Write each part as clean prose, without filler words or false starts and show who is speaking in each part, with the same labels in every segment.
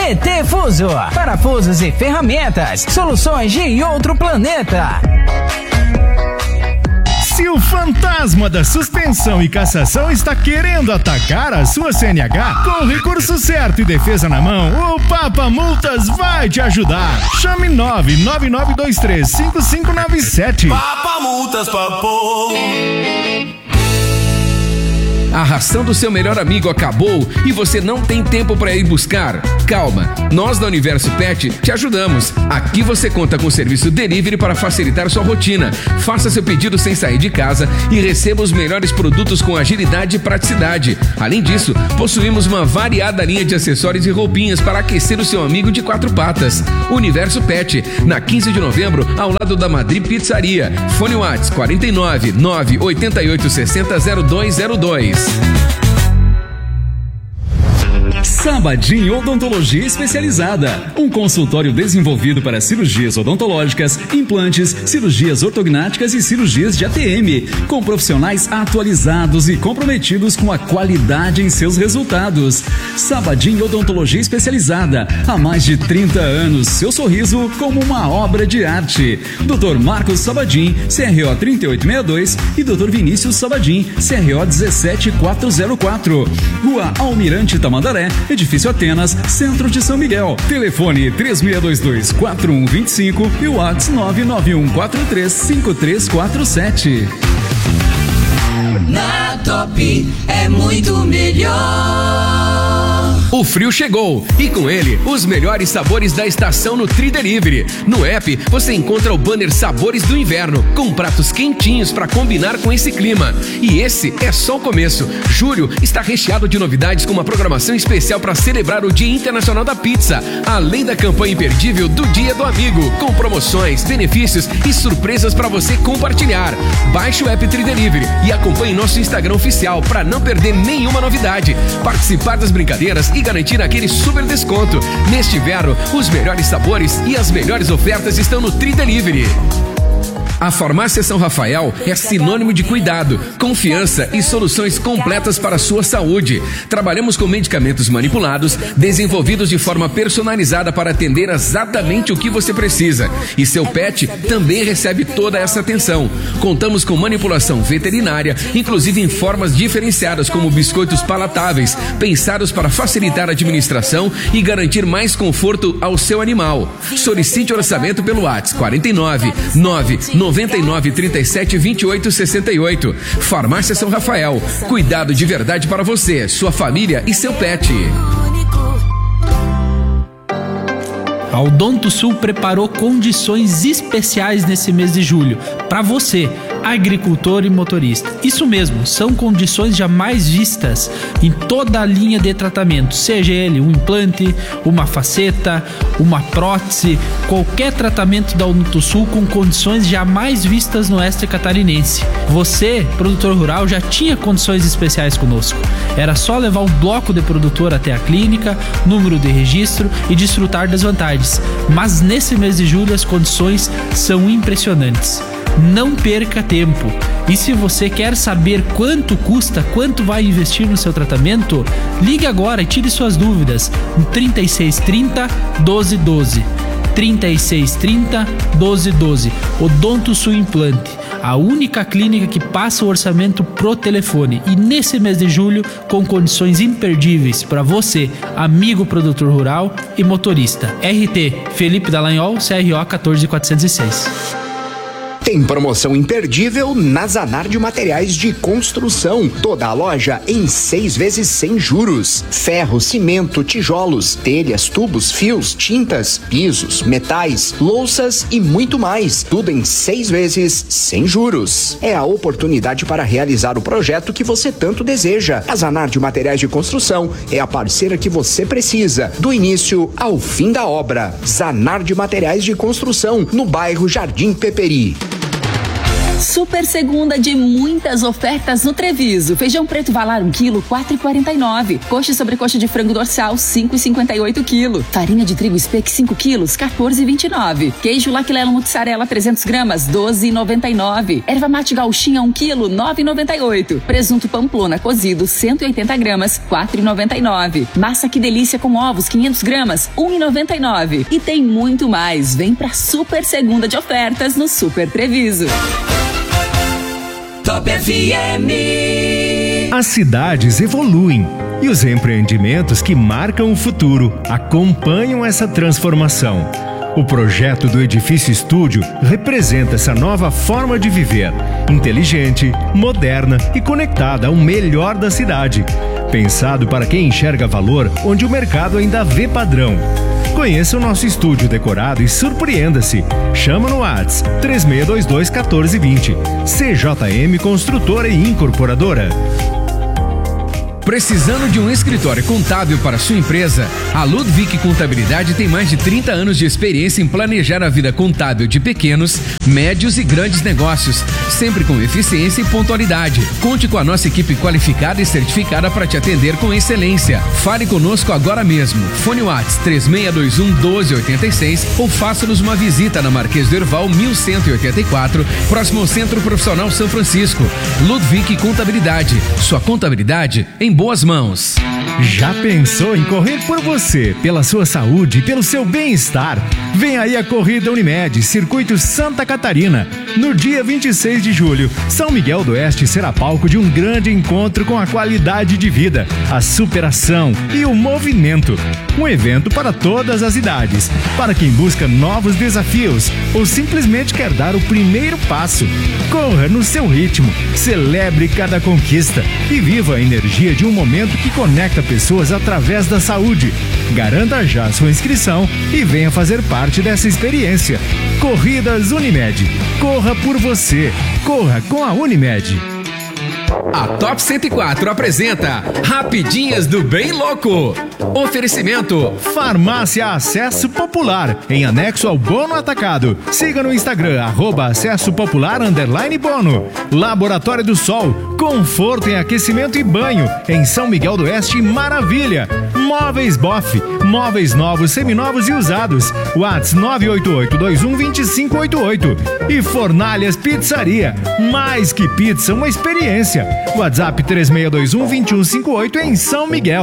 Speaker 1: ET Fuso, parafusos e ferramentas, soluções de outro planeta.
Speaker 2: Se o fantasma da suspensão e cassação está querendo atacar a sua CNH, com o recurso certo e defesa na mão, o Papa Multas vai te ajudar. Chame 999235597.
Speaker 3: Papa Multas, papo.
Speaker 4: A ração do seu melhor amigo acabou e você não tem tempo para ir buscar? Calma, nós da Universo Pet te ajudamos. Aqui você conta com o serviço delivery para facilitar sua rotina. Faça seu pedido sem sair de casa e receba os melhores produtos com agilidade e praticidade. Além disso, possuímos uma variada linha de acessórios e roupinhas para aquecer o seu amigo de quatro patas. Universo Pet, na 15 de novembro, ao lado da Madrid Pizzaria. Fone WhatsApp 49 988 60 0202.
Speaker 5: Sabadin Odontologia Especializada, um consultório desenvolvido para cirurgias odontológicas, implantes, cirurgias ortognáticas e cirurgias de ATM, com profissionais atualizados e comprometidos com a qualidade em seus resultados. Sabadin Odontologia Especializada, há mais de 30 anos, seu sorriso como uma obra de arte. Dr. Marcos Sabadin, CRO 3862 e Dr. Vinícius Sabadin, CRO 17404. Rua Almirante Tamandaré, Edifício Atenas, Centro de São Miguel. Telefone 3622-4125 e o WhatsApp 991435347.
Speaker 6: Na Top é muito melhor.
Speaker 4: O frio chegou e com ele os melhores sabores da estação no Tri Delivery. No app você encontra o banner Sabores do Inverno, com pratos quentinhos para combinar com esse clima. E esse é só o começo. Julho está recheado de novidades com uma programação especial para celebrar o Dia Internacional da Pizza, além da campanha imperdível do Dia do Amigo, com promoções, benefícios e surpresas para você compartilhar. Baixe o app Tri Delivery e acompanhe nosso Instagram oficial para não perder nenhuma novidade, participar das brincadeiras e garantir aquele super desconto. Neste inverno, os melhores sabores e as melhores ofertas estão no Tri Delivery. A Farmácia São Rafael é sinônimo de cuidado, confiança e soluções completas para a sua saúde. Trabalhamos com medicamentos manipulados, desenvolvidos de forma personalizada para atender exatamente o que você precisa. E seu pet também recebe toda essa atenção. Contamos com manipulação veterinária, inclusive em formas diferenciadas, como biscoitos palatáveis, pensados para facilitar a administração e garantir mais conforto ao seu animal. Solicite orçamento pelo WhatsApp 49 99 37 28 68. Farmácia São Rafael. Cuidado de verdade para você, sua família e seu pet.
Speaker 7: A Odonto Sul preparou condições especiais nesse mês de julho para você, agricultor e motorista. Isso mesmo, são condições jamais vistas em toda a linha de tratamento, seja ele um implante, uma faceta, uma prótese, qualquer tratamento da Odonto Sul com condições jamais vistas no oeste catarinense. Você, produtor rural, já tinha condições especiais conosco. Era só levar um bloco de produtor até a clínica, número de registro e desfrutar das vantagens. Mas nesse mês de julho as condições são impressionantes. Não perca tempo. E se você quer saber quanto custa, quanto vai investir no seu tratamento, ligue agora e tire suas dúvidas no 3630 1212. 3630 1212. Odonto Sul Implante, a única clínica que passa o orçamento pro telefone. E nesse mês de julho, com condições imperdíveis para você, amigo produtor rural e motorista. RT Felipe Dallagnol, CRO 14406.
Speaker 8: Tem promoção imperdível na Zanardi Materiais de Construção. Toda a loja em 6 vezes sem juros. Ferro, cimento, tijolos, telhas, tubos, fios, tintas, pisos, metais, louças e muito mais. Tudo em 6 vezes sem juros. É a oportunidade para realizar o projeto que você tanto deseja. A Zanardi Materiais de Construção é a parceira que você precisa, do início ao fim da obra. Zanardi Materiais de Construção, no bairro Jardim Peperi.
Speaker 9: Super segunda de muitas ofertas no Treviso. Feijão preto Valar 1 kg, 4,49. Coxa e sobrecoxa de frango dorsal, 5,58 kg. Farinha de trigo Speck 5 kg, 14,29. Queijo Laquilelo mussarela 300 gramas, 12,99. Erva mate gauchinha 1 kg, 9,98. Presunto Pamplona cozido 180 gramas, 4,99. Massa que delícia com ovos 500 gramas, 1,99. E tem muito mais. Vem pra super segunda de ofertas no Super Treviso.
Speaker 6: Top FM.
Speaker 2: As cidades evoluem e os empreendimentos que marcam o futuro acompanham essa transformação. O projeto do Edifício Estúdio representa essa nova forma de viver, inteligente, moderna e conectada ao melhor da cidade. Pensado para quem enxerga valor onde o mercado ainda vê padrão. Conheça o nosso estúdio decorado e surpreenda-se. Chama no WhatsApp 3622-1420. CJM Construtora e Incorporadora.
Speaker 4: Precisando de um escritório contábil para sua empresa? A Ludwig Contabilidade tem mais de 30 anos de experiência em planejar a vida contábil de pequenos, médios e grandes negócios, sempre com eficiência e pontualidade. Conte com a nossa equipe qualificada e certificada para te atender com excelência. Fale conosco agora mesmo. Fone WhatsApp 3621-1286 ou faça-nos uma visita na Marquês do Herval 1184, próximo ao Centro Profissional São Francisco. Ludwig Contabilidade. Sua contabilidade em boas mãos.
Speaker 2: Já pensou em correr por você, pela sua saúde e pelo seu bem-estar? Vem aí a Corrida Unimed, Circuito Santa Catarina. No dia 26 de julho, São Miguel do Oeste será palco de um grande encontro com a qualidade de vida, a superação e o movimento. Um evento para todas as idades, para quem busca novos desafios ou simplesmente quer dar o primeiro passo. Corra no seu ritmo, celebre cada conquista e viva a energia de um momento que conecta pessoas através da saúde. Garanta já sua inscrição e venha fazer parte dessa experiência. Corridas Unimed. Corra por você. Corra com a Unimed.
Speaker 4: A Top 104 apresenta Rapidinhas do Bem Louco. Oferecimento
Speaker 2: Farmácia Acesso Popular, em anexo ao Bono Atacado. Siga no Instagram, @acessopopular_bono. Laboratório do Sol, conforto em aquecimento e banho, em São Miguel do Oeste, maravilha. Móveis Boff, móveis novos, seminovos e usados. WhatsApp 988-212588. E Fornalhas Pizzaria, mais que pizza, uma experiência. WhatsApp 3621-2158 em São Miguel.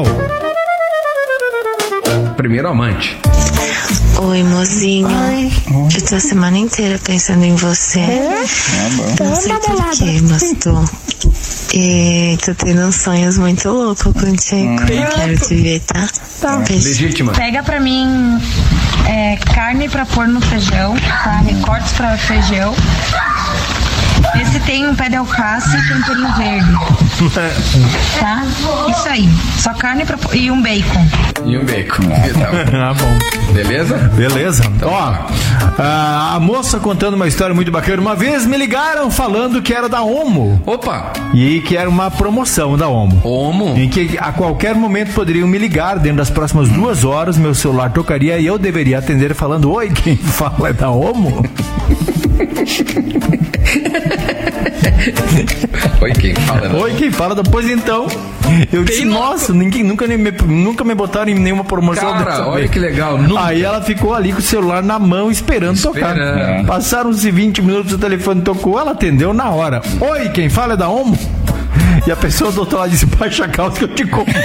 Speaker 4: Primeiro amante.
Speaker 10: Oi, mozinho. Oi. Eu tô a semana inteira pensando em você. Não sei porquê, mas tô. E tô tendo sonhos muito loucos contigo. Quero te ver, tá? Beijo.
Speaker 4: Legítima.
Speaker 11: Pega pra mim carne pra pôr no feijão, tá? Recortes pra feijão. Esse tem um pé de alface e temperinho verde. Tá? Isso aí. Só carne e um bacon.
Speaker 4: E um bacon.
Speaker 2: Ah, bom.
Speaker 4: Beleza?
Speaker 12: Beleza. Ó, a moça contando uma história muito bacana. Uma vez me ligaram falando que era da Omo.
Speaker 4: Opa!
Speaker 12: E que era uma promoção da Omo.
Speaker 4: Omo?
Speaker 12: Em que a qualquer momento poderiam me ligar. Dentro das próximas 2 horas, meu celular tocaria e eu deveria atender falando: oi, quem fala é da Omo?
Speaker 4: Oi, quem fala?
Speaker 12: Oi, quem fala? Pois então, eu disse, nossa, ninguém nunca me botaram em nenhuma promoção
Speaker 4: cara,
Speaker 12: dessa
Speaker 4: olha
Speaker 12: vez.
Speaker 4: Que legal.
Speaker 12: Aí ela ficou ali com o celular na mão esperando tocar. Passaram-se 20 minutos, o telefone tocou, ela atendeu na hora. Oi, quem fala é da Omo? E a pessoa do outro lado disse: baixa a calça que eu te compro.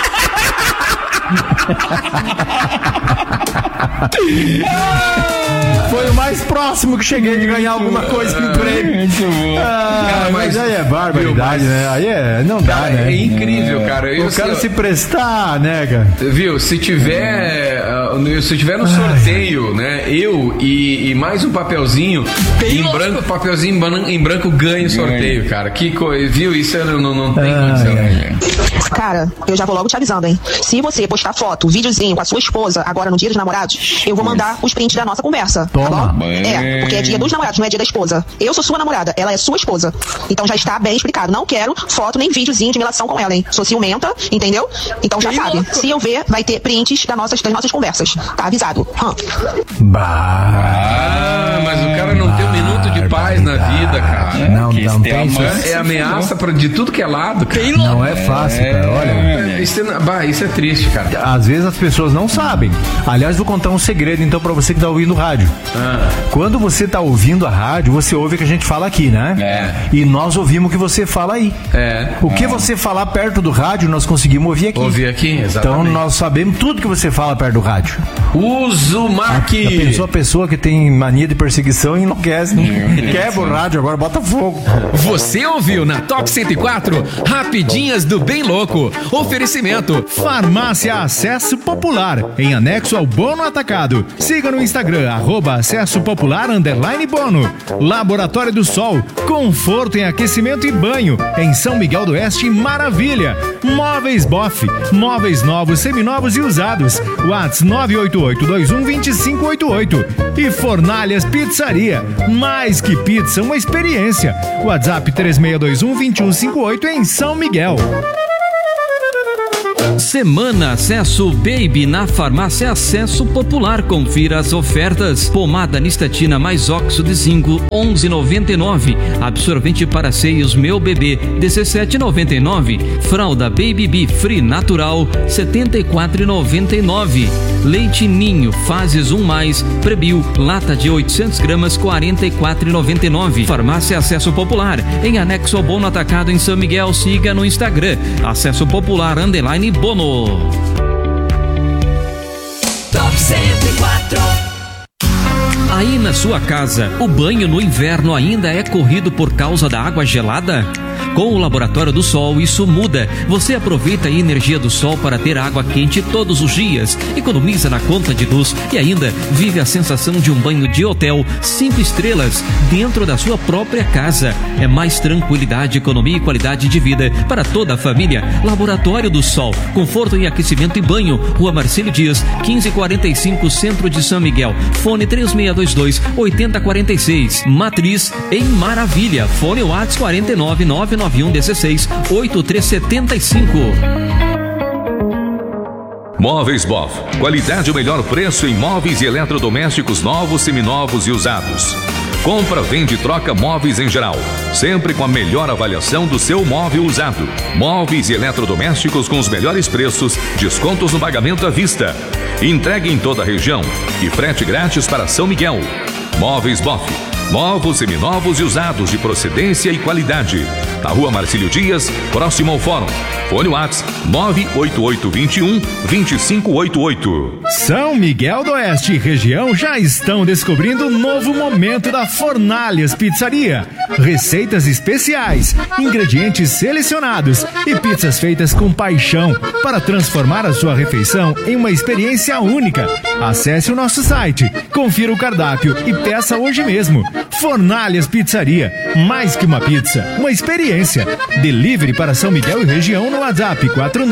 Speaker 12: Foi o mais próximo que cheguei de ganhar alguma coisa em prêmio.
Speaker 4: Cara,
Speaker 12: mas aí é barbaridade, né? Aí não dá,
Speaker 4: cara,
Speaker 12: né?
Speaker 4: É incrível, cara.
Speaker 12: O cara se prestar, né, cara?
Speaker 4: Viu? Se tiver no sorteio, né? Eu e mais um papelzinho em branco, papelzinho em branco ganha o sorteio, cara. Que coisa, viu? Isso não tem condição.
Speaker 13: Cara, eu já vou logo te avisando, hein? Se você postar foto, videozinho com a sua esposa, agora no dia dos namorados, eu vou mandar os prints da nossa conversa.
Speaker 12: Toma.
Speaker 13: Tá bom? É, porque é dia dos namorados, não é dia da esposa. Eu sou sua namorada, ela é sua esposa. Então já está bem explicado. Não quero foto nem videozinho de melação com ela, hein? Sou ciumenta, entendeu? Então já sabe. Se eu ver, vai ter prints das nossas conversas. Tá avisado.
Speaker 4: Mas o cara não tem um minuto de paz na vida, cara.
Speaker 12: Não tem isso.
Speaker 4: É ameaça de tudo que é lado, cara.
Speaker 12: Não é fácil, cara. Olha.
Speaker 4: Isso é triste, cara.
Speaker 12: Às vezes as pessoas não sabem. Aliás, vou contar um segredo então pra você que tá ouvindo o rádio. Quando você tá ouvindo a rádio, você ouve o que a gente fala aqui, né? E nós ouvimos o que você fala aí. O que você falar perto do rádio, nós conseguimos ouvir aqui.
Speaker 4: Exatamente.
Speaker 12: Então nós sabemos tudo que você fala perto do rádio.
Speaker 4: Uzumaki!
Speaker 12: A pessoa que tem mania de perseguição e enlouquece, quebra o rádio, agora bota fogo.
Speaker 4: Você ouviu na Top 104 Rapidinhas do Bem Louco. Oferecimento
Speaker 2: Farmácia Acesso Popular, em anexo ao Bono Atacado. Siga no Instagram, @AcessoPopular_Bono. Laboratório do Sol, conforto em aquecimento e banho, em São Miguel do Oeste, maravilha. Móveis Boff, móveis novos, seminovos e usados. WhatsApp 988-21-2588. E Fornalhas Pizzaria, mais que pizza, uma experiência. WhatsApp 3621-2158 em São Miguel.
Speaker 14: Semana Acesso Baby na Farmácia Acesso Popular. Confira as ofertas. Pomada Nistatina mais óxido de zinco 11,99. Absorvente para seios Meu Bebê 17,99. Fralda Baby Bee Free Natural 74,99. Leite Ninho Fases 1+, Prebio, lata de 800 gramas 44,99. Farmácia Acesso Popular, em anexo ao Bono Atacado em São Miguel. Siga no Instagram, Acesso Popular _Bono.
Speaker 6: Top 104.
Speaker 14: Aí na sua casa, o banho no inverno ainda é corrido por causa da água gelada? Com o Laboratório do Sol, isso muda. Você aproveita a energia do sol para ter água quente todos os dias, economiza na conta de luz e ainda vive a sensação de um banho de hotel 5 estrelas dentro da sua própria casa. É mais tranquilidade, economia e qualidade de vida para toda a família. Laboratório do Sol, conforto em aquecimento e banho. Rua Marcílio Dias, 1545, Centro de São Miguel. Fone 3622-8046. Matriz em Maravilha. Fone WhatsApp 49991168375.
Speaker 15: Móveis Boff. Qualidade e o melhor preço em móveis e eletrodomésticos novos, seminovos e usados. Compra, vende e troca móveis em geral, sempre com a melhor avaliação do seu móvel usado. Móveis e eletrodomésticos com os melhores preços, descontos no pagamento à vista. Entregue em toda a região e frete grátis para São Miguel. Móveis Boff. Novos, seminovos e usados de procedência e qualidade. Na Rua Marcílio Dias, próximo ao Fórum. Fone WhatsApp 98821-2588.
Speaker 2: São Miguel do Oeste e região já estão descobrindo o novo momento da Fornalhas Pizzaria. Receitas especiais, ingredientes selecionados e pizzas feitas com paixão para transformar a sua refeição em uma experiência única. Acesse o nosso site, confira o cardápio e peça hoje mesmo. Fornalhas Pizzaria, mais que uma pizza, uma experiência. Delivery para São Miguel e região no WhatsApp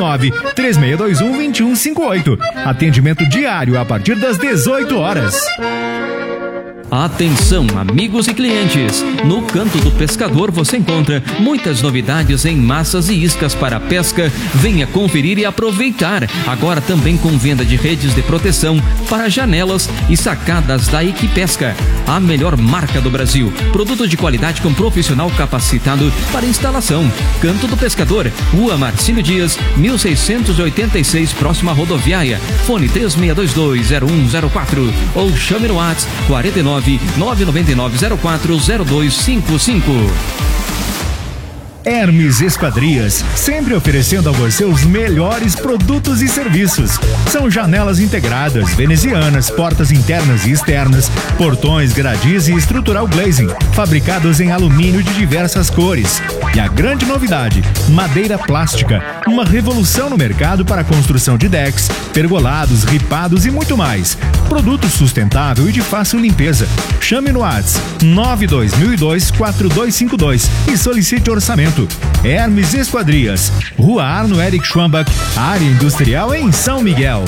Speaker 2: 4936212158. Atendimento diário a partir das 18 horas.
Speaker 14: Atenção, amigos e clientes! No Canto do Pescador você encontra muitas novidades em massas e iscas para pesca. Venha conferir e aproveitar. Agora também com venda de redes de proteção para janelas e sacadas da Equipesca. A melhor marca do Brasil. Produto de qualidade com profissional capacitado para instalação. Canto do Pescador, Rua Marcílio Dias, 1686, próxima à rodoviária. Fone 36220104 ou chame no WhatsApp 49-999-040255.
Speaker 2: Hermes Esquadrias, sempre oferecendo a você os melhores produtos e serviços. São janelas integradas, venezianas, portas internas e externas, portões, gradis e estrutural glazing, fabricados em alumínio de diversas cores. E a grande novidade, madeira plástica, uma revolução no mercado para a construção de decks, pergolados, ripados e muito mais. Produto sustentável e de fácil limpeza. Chame no WhatsApp 92002-4252 e solicite orçamento. conforto. Hermes Esquadrias, Rua Arno Eric Schwambach, área industrial em São Miguel.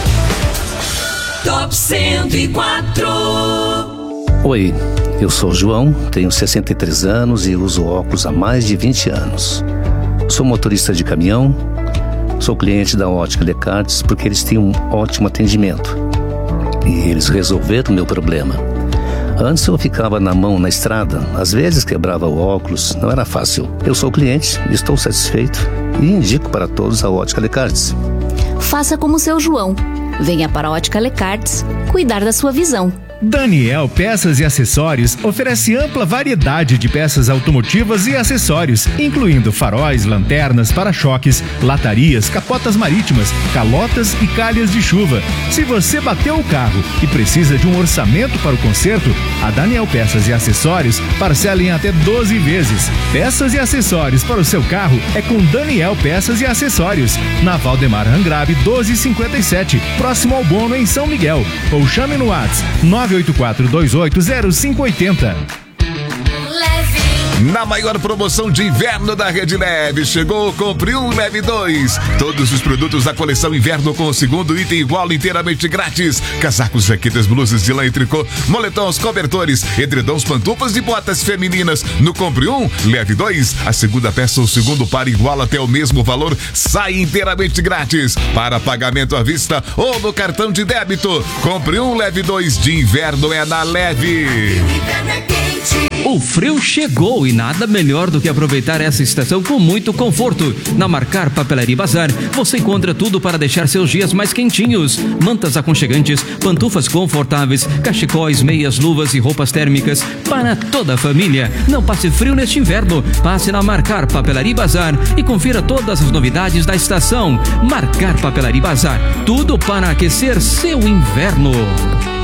Speaker 6: Top 104.
Speaker 16: Oi, eu sou o João, tenho 63 anos e uso óculos há mais de 20 anos. Sou motorista de caminhão, sou cliente da Ótica Descartes porque eles têm um ótimo atendimento. E eles resolveram o meu problema. Antes eu ficava na mão na estrada, às vezes quebrava o óculos, não era fácil. Eu sou cliente, estou satisfeito e indico para todos a Ótica Descartes.
Speaker 17: Faça como o seu João. Venha para a Ótica Descartes cuidar da sua visão.
Speaker 2: Daniel Peças e Acessórios oferece ampla variedade de peças automotivas e acessórios, incluindo faróis, lanternas, para-choques, latarias, capotas marítimas, calotas e calhas de chuva. Se você bateu o carro e precisa de um orçamento para o conserto, a Daniel Peças e Acessórios parcela em até 12 vezes. Peças e acessórios para o seu carro é com Daniel Peças e Acessórios, na Valdemar Angrabe 1257, próximo ao Bono em São Miguel. Ou chame no WhatsApp 984280580.
Speaker 18: Na maior promoção de inverno da Rede Leve, chegou o Compre Um, Leve 2. Todos os produtos da coleção inverno com o segundo item igual inteiramente grátis. Casacos, jaquetas, blusas de lã e tricô, moletons, cobertores, edredons, pantufas e botas femininas. No Compre Um, Leve 2, a segunda peça ou segundo par igual até o mesmo valor sai inteiramente grátis. Para pagamento à vista ou no cartão de débito. Compre Um, Leve 2 de inverno é na Leve.
Speaker 14: O frio chegou e nada melhor do que aproveitar essa estação com muito conforto. Na Marcar Papelaria Bazar, você encontra tudo para deixar seus dias mais quentinhos. Mantas aconchegantes, pantufas confortáveis, cachecóis, meias, luvas e roupas térmicas para toda a família. Não passe frio neste inverno. Passe na Marcar Papelaria Bazar e confira todas as novidades da estação. Marcar Papelaria Bazar, tudo para aquecer seu inverno.